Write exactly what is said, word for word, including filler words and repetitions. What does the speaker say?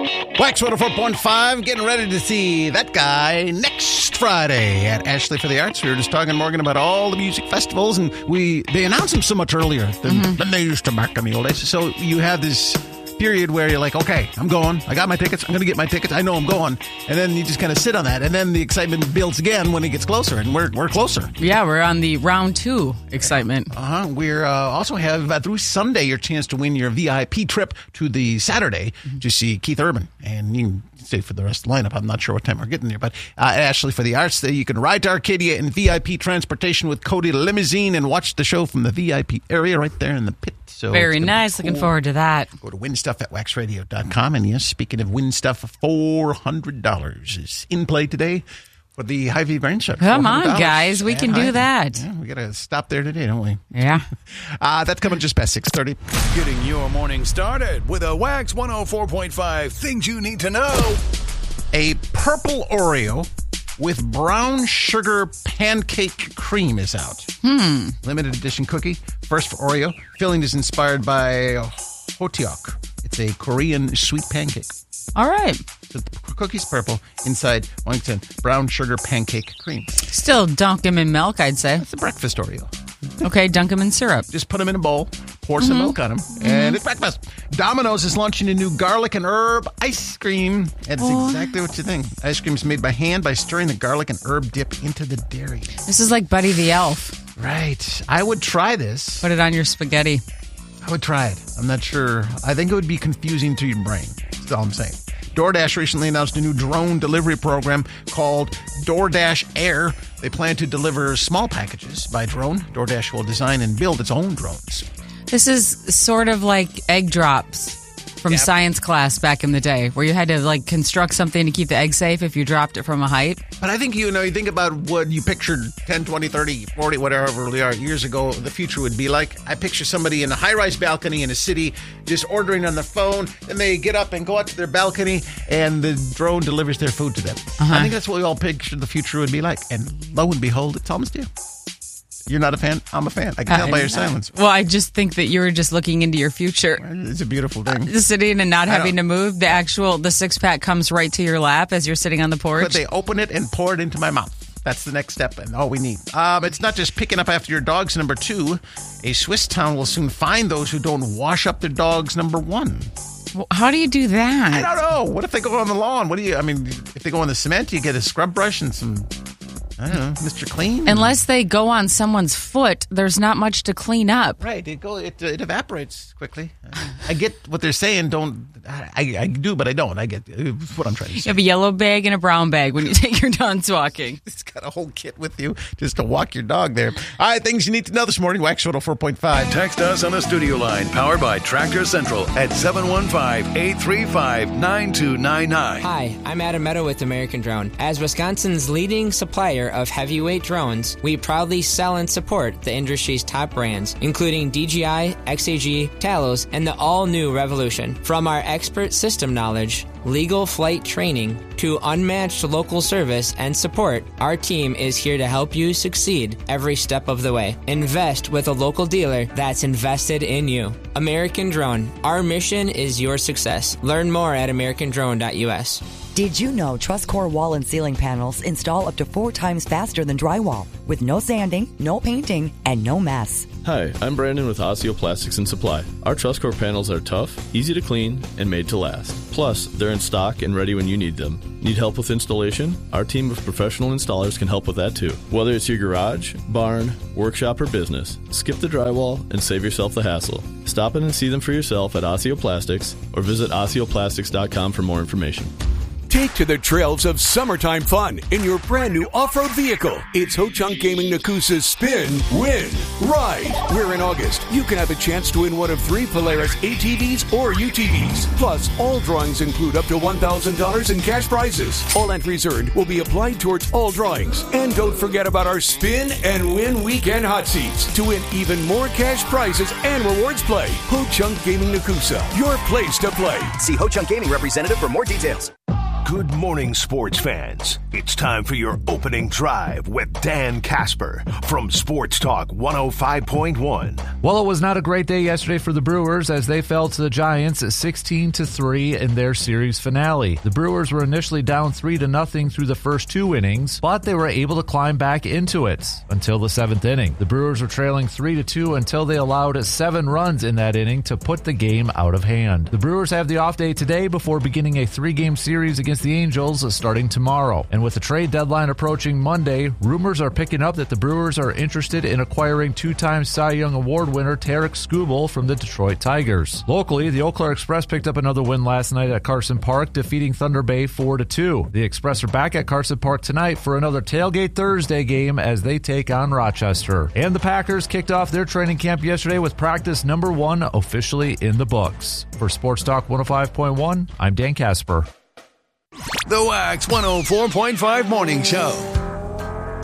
Wax one oh four point five, getting ready to see that guy next Friday at Ashley for the Arts. We were just talking, Morgan, about all the music festivals, and we they announced them so much earlier than, mm-hmm. than they used to back in the old days. So you have this period where you're like, okay, I'm going. I got my tickets. I'm going to get my tickets. I know I'm going. And then you just kind of sit on that. And then the excitement builds again when it gets closer. And we're we're closer. Yeah, we're on the round two excitement. Uh-huh. We're uh, also have uh, through Sunday your chance to win your V I P trip to the Saturday mm-hmm. to see Keith Urban. And you can stay for the rest of the lineup. I'm not sure what time we're getting there. But uh, Ashley for the Arts, you can ride to Arcadia in V I P transportation with Cody Limousine and watch the show from the V I P area right there in the pit. So very nice. Cool. Looking forward to that. Go to win stuff at wax radio dot com. And yes, speaking of win stuff, four hundred dollars is in play today for the Hy-Vee Brain Show. Come on, guys. We can do that. Yeah, we got to stop there today, don't we? Yeah. uh, that's coming just past six thirty. Getting your morning started with a Wax one oh four point five Things You Need to Know. A purple Oreo with brown sugar pancake cream is out. Hmm. Limited edition cookie. First for Oreo. Filling is inspired by Hoteok. It's a Korean sweet pancake. All right. The cookie's purple. Inside, one percent brown sugar pancake cream. Still dunk them in milk, I'd say. It's a breakfast Oreo. Okay, dunk them in syrup. Just put them in a bowl, pour some mm-hmm. milk on them, mm-hmm. and it's breakfast. Domino's is launching a new garlic and herb ice cream. That's oh. exactly what you think. Ice cream is made by hand by stirring the garlic and herb dip into the dairy. This is like Buddy the Elf. Right. I would try this. Put it on your spaghetti. I would try it. I'm not sure. I think it would be confusing to your brain. That's all I'm saying. DoorDash recently announced a new drone delivery program called DoorDash Air. They plan to deliver small packages by drone. DoorDash will design and build its own drones. This is sort of like egg drops from yep. science class back in the day, where you had to like construct something to keep the egg safe if you dropped it from a height. But I think, you know, you think about what you pictured ten, twenty, thirty, forty, whatever they are years ago, the future would be like. I picture somebody in a high-rise balcony in a city just ordering on the phone, and they get up and go out to their balcony, and the drone delivers their food to them. Uh-huh. I think that's what we all pictured the future would be like. And lo and behold, it's almost here. You're not a fan? I'm a fan. I can tell uh, by your silence. Well, I just think that you were just looking into your future. It's a beautiful thing. Uh, sitting and not having to move. The actual, the six-pack comes right to your lap as you're sitting on the porch. But they open it and pour it into my mouth. That's the next step and all we need. Um, it's not just picking up after your dogs, number two. A Swiss town will soon find those who don't wash up their dogs, number one. Well, how do you do that? I don't know. What if they go on the lawn? What do you, I mean, if they go on the cement, you get a scrub brush and some... I don't know, Mister Clean. Unless they go on someone's foot, there's not much to clean up. Right, it go it, it evaporates quickly. I, I get what they're saying. Don't I, I do, but I don't. I get what I'm trying to say. You have a yellow bag and a brown bag when you take your dogs walking. It's got a whole kit with you just to walk your dog there. All right, things you need to know this morning. Wax one oh four point five. Text us on the studio line, powered by Tractor Central at seven one five, eight three five, nine two nine nine. Hi, I'm Adam Meadow with American Drone. As Wisconsin's leading supplier of heavyweight drones, we proudly sell and support the industry's top brands, including D J I, X A G, Talos, and the all-new Revolution. From our expert system knowledge, legal flight training, to unmatched local service and support, our team is here to help you succeed every step of the way. Invest with a local dealer that's invested in you. American Drone. Our mission is your success. Learn more at american drone dot u s. Did you know TrustCore wall and ceiling panels install up to four times faster than drywall, with no sanding, no painting, and no mess? Hi, I'm Brandon with Osseo Plastics and Supply. Our TrustCore panels are tough, easy to clean, and made to last. Plus, they're in stock and ready when you need them. Need help with installation? Our team of professional installers can help with that too. Whether it's your garage, barn, workshop, or business, skip the drywall and save yourself the hassle. Stop in and see them for yourself at Osseo Plastics or visit osseo plastics dot com for more information. Take to the trails of summertime fun in your brand new off-road vehicle. It's Ho-Chunk Gaming Nakusa's Spin, Win, Ride. Where in August, you can have a chance to win one of three Polaris A T Vs or U T Vs. Plus, all drawings include up to one thousand dollars in cash prizes. All entries earned will be applied towards all drawings. And don't forget about our Spin and Win Weekend Hot Seats to win even more cash prizes and rewards play. Ho-Chunk Gaming Nakusa, your place to play. See Ho-Chunk Gaming representative for more details. Good morning, sports fans. It's time for your opening drive with Dan Casper from Sports Talk one oh five point one. Well, it was not a great day yesterday for the Brewers as they fell to the Giants at sixteen to three in their series finale. The Brewers were initially down three to nothing through the first two innings, but they were able to climb back into it until the seventh inning. The Brewers were trailing three to two until they allowed seven runs in that inning to put the game out of hand. The Brewers have the off day today before beginning a three-game series against the Angels starting tomorrow. And with the trade deadline approaching Monday, rumors are picking up that the Brewers are interested in acquiring two-time Cy Young Award winner Tarik Skubal from the Detroit Tigers. Locally, the Eau Claire Express picked up another win last night at Carson Park, defeating Thunder Bay four to two. The Express are back at Carson Park tonight for another Tailgate Thursday game as they take on Rochester. And the Packers kicked off their training camp yesterday with practice number one officially in the books. For Sports Talk one oh five point one, I'm Dan Casper. The Wax one oh four point five Morning Show.